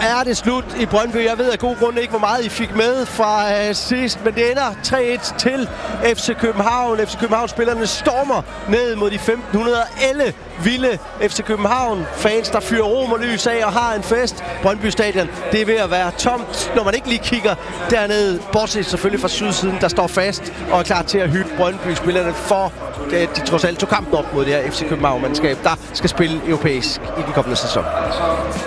er det slut i Brøndby. Jeg ved af god grund ikke, hvor meget I fik med fra sidst, men det ender 3-1 til FC København. FC København-spillerne stormer ned mod de 1511 vilde FC København-fans, der fyrer romerlys af og har en fest. Brøndby Stadion, det er ved at være tomt, når man ikke lige kigger dernede, bortset selvfølgelig fra sydsiden, der står fast og er klar til at hygge Brøndby-spillerne for, de trods alt tog kampen op mod det her FC København-mandskab, der skal spille europæisk i den kommende sæson.